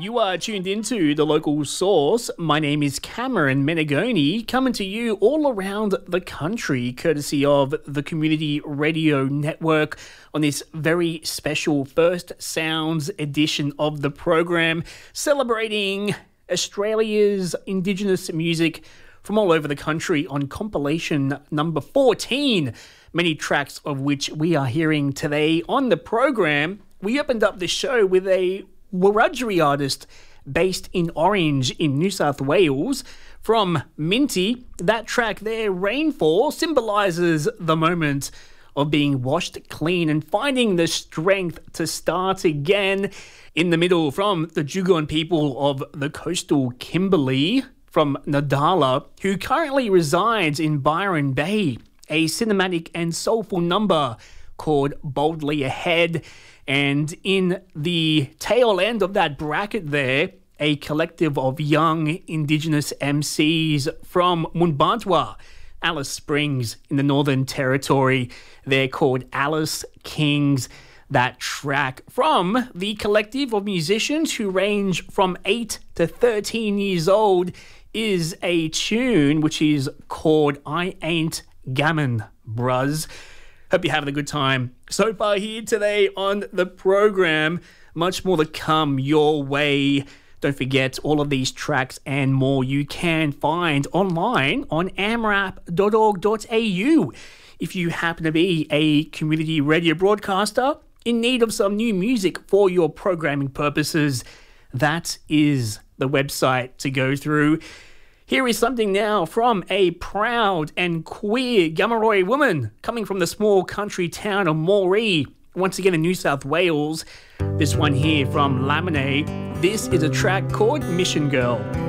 You are tuned into The Local Source. My name is Cameron Menegoni, coming to you all around the country, courtesy of the Community Radio Network on this very special First Sounds edition of the program, celebrating Australia's Indigenous music from all over the country on compilation number 14, many tracks of which we are hearing today on the program. We opened up the show with a Wiradjuri artist based in Orange in New South Wales from Minty. That track there, Rainfall, symbolises the moment of being washed clean and finding the strength to start again. In the middle, from the Jugon people of the coastal Kimberley, from Nadala, who currently resides in Byron Bay, a cinematic and soulful number called Boldly Ahead. And in the tail end of that bracket there, a collective of young Indigenous MCs from Mundbatwa, Alice Springs in the Northern Territory. They're called Alice Kings. That track from the collective of musicians who range from 8 to 13 years old is a tune which is called I Ain't Gammon, Bruz. Hope you're having a good time so far here today on the program. Much more to come your way. Don't forget, all of these tracks and more you can find online on amrap.org.au. If you happen to be a community radio broadcaster in need of some new music for your programming purposes, that is the website to go through. Here is something now from a proud and queer Gamaroi woman coming from the small country town of Moree, once again in New South Wales. This one here from Laminate. This is a track called Mission Girl.